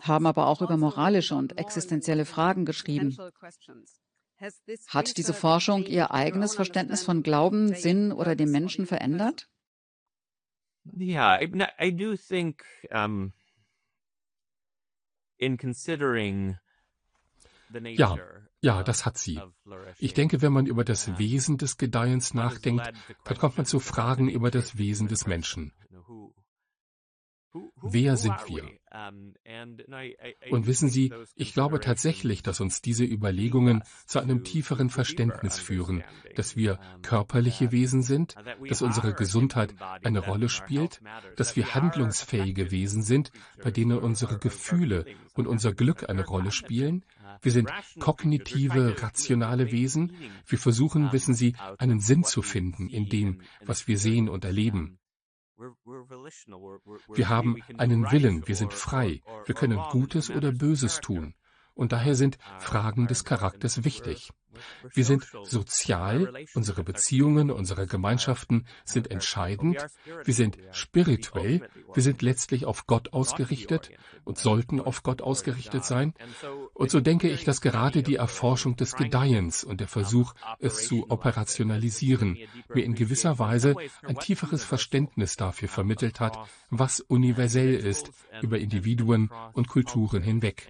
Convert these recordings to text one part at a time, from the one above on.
haben aber auch über moralische und existenzielle Fragen geschrieben. Hat diese Forschung Ihr eigenes Verständnis von Glauben, Sinn oder dem Menschen verändert? Yeah, I do think in considering the Ja, nature ja, das hat sie. of flourishing. Ich denke, wenn man über das Wesen des Gedeihens nachdenkt, dann kommt man zu Fragen über das Wesen des Menschen. Wer sind wir? Und wissen Sie, ich glaube tatsächlich, dass uns diese Überlegungen zu einem tieferen Verständnis führen, dass wir körperliche Wesen sind, dass unsere Gesundheit eine Rolle spielt, dass wir handlungsfähige Wesen sind, bei denen unsere Gefühle und unser Glück eine Rolle spielen. Wir sind kognitive, rationale Wesen. Wir versuchen, wissen Sie, einen Sinn zu finden in dem, was wir sehen und erleben. Wir haben einen Willen, wir sind frei, wir können Gutes oder Böses tun. Und daher sind Fragen des Charakters wichtig. Wir sind sozial, unsere Beziehungen, unsere Gemeinschaften sind entscheidend. Wir sind spirituell, wir sind letztlich auf Gott ausgerichtet und sollten auf Gott ausgerichtet sein. Und so denke ich, dass gerade die Erforschung des Gedeihens und der Versuch, es zu operationalisieren, mir in gewisser Weise ein tieferes Verständnis dafür vermittelt hat, was universell ist über Individuen und Kulturen hinweg.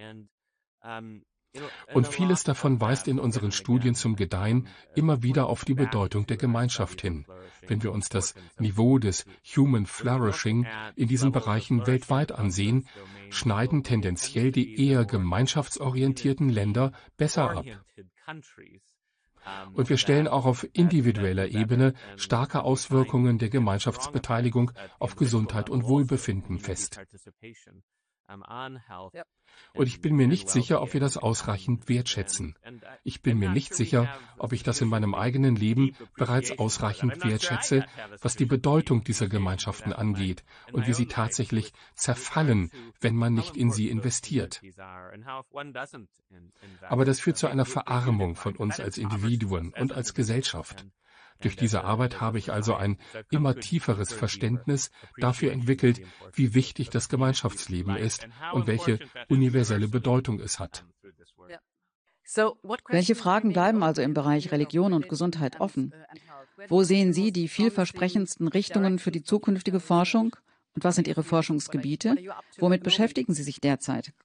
Und vieles davon weist in unseren Studien zum Gedeihen immer wieder auf die Bedeutung der Gemeinschaft hin. Wenn wir uns das Niveau des Human Flourishing in diesen Bereichen weltweit ansehen, schneiden tendenziell die eher gemeinschaftsorientierten Länder besser ab. Und wir stellen auch auf individueller Ebene starke Auswirkungen der Gemeinschaftsbeteiligung auf Gesundheit und Wohlbefinden fest. Und ich bin mir nicht sicher, ob wir das ausreichend wertschätzen. Ich bin mir nicht sicher, ob ich das in meinem eigenen Leben bereits ausreichend wertschätze, was die Bedeutung dieser Gemeinschaften angeht und wie sie tatsächlich zerfallen, wenn man nicht in sie investiert. Aber das führt zu einer Verarmung von uns als Individuen und als Gesellschaft. Durch diese Arbeit habe ich also ein immer tieferes Verständnis dafür entwickelt, wie wichtig das Gemeinschaftsleben ist und welche universelle Bedeutung es hat. Welche Fragen bleiben also im Bereich Religion und Gesundheit offen? Wo sehen Sie die vielversprechendsten Richtungen für die zukünftige Forschung? Und was sind Ihre Forschungsgebiete? Womit beschäftigen Sie sich derzeit?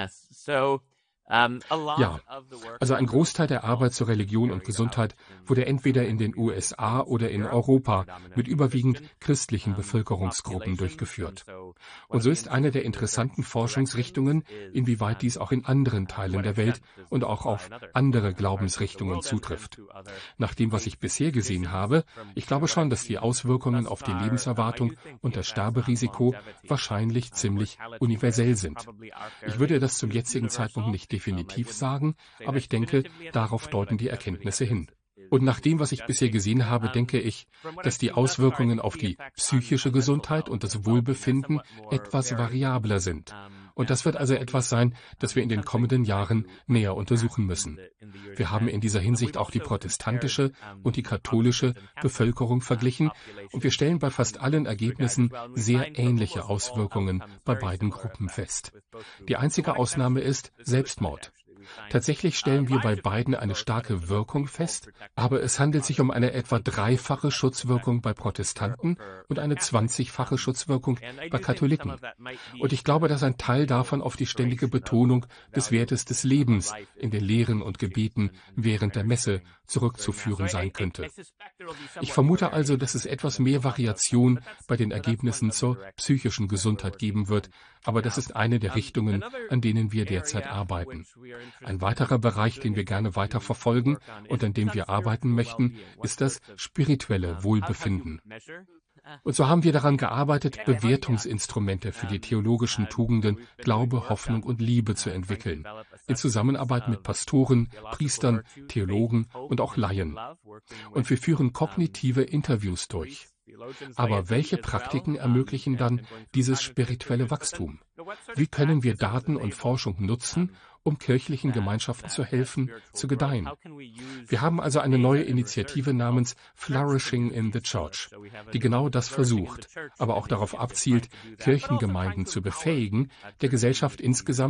Ja, also ein Großteil der Arbeit zur Religion und Gesundheit wurde entweder in den USA oder in Europa mit überwiegend christlichen Bevölkerungsgruppen durchgeführt. Und so ist eine der interessanten Forschungsrichtungen, inwieweit dies auch in anderen Teilen der Welt und auch auf andere Glaubensrichtungen zutrifft. Nach dem, was ich bisher gesehen habe, ich glaube schon, dass die Auswirkungen auf die Lebenserwartung und das Sterberisiko wahrscheinlich ziemlich universell sind. Ich würde das zum jetzigen Zeitpunkt nicht definitiv sagen, aber ich denke, darauf deuten die Erkenntnisse hin. Und nach dem, was ich bisher gesehen habe, denke ich, dass die Auswirkungen auf die psychische Gesundheit und das Wohlbefinden etwas variabler sind. Und das wird also etwas sein, das wir in den kommenden Jahren näher untersuchen müssen. Wir haben in dieser Hinsicht auch die protestantische und die katholische Bevölkerung verglichen und wir stellen bei fast allen Ergebnissen sehr ähnliche Auswirkungen bei beiden Gruppen fest. Die einzige Ausnahme ist Selbstmord. Tatsächlich stellen wir bei beiden eine starke Wirkung fest, aber es handelt sich um eine etwa 3-fache Schutzwirkung bei Protestanten und eine 20-fache Schutzwirkung bei Katholiken. Und ich glaube, dass ein Teil davon auf die ständige Betonung des Wertes des Lebens in den Lehren und Gebeten während der Messe zurückzuführen sein könnte. Ich vermute also, dass es etwas mehr Variation bei den Ergebnissen zur psychischen Gesundheit geben wird, aber das ist eine der Richtungen, an denen wir derzeit arbeiten. Ein weiterer Bereich, den wir gerne weiter verfolgen und an dem wir arbeiten möchten, ist das spirituelle Wohlbefinden. Und so haben wir daran gearbeitet, Bewertungsinstrumente für die theologischen Tugenden Glaube, Hoffnung und Liebe zu entwickeln, in Zusammenarbeit mit Pastoren, Priestern, Theologen und auch Laien. Und wir führen kognitive Interviews durch. Aber welche Praktiken ermöglichen dann dieses spirituelle Wachstum? Wie können wir Daten und Forschung nutzen, um kirchlichen Gemeinschaften zu helfen, zu gedeihen? Wir haben also eine neue Initiative namens Flourishing in the Church, die genau das versucht, aber auch darauf abzielt, Kirchengemeinden zu befähigen, der Gesellschaft insgesamt